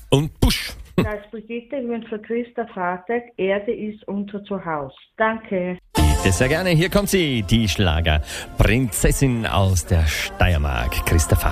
und Busch. Als Brigitte wünscht für Christa Vater, Erde ist unser Zuhause. Danke. Bitte sehr gerne. Hier kommt sie, die Schlagerprinzessin aus der Steiermark, Christa Vater.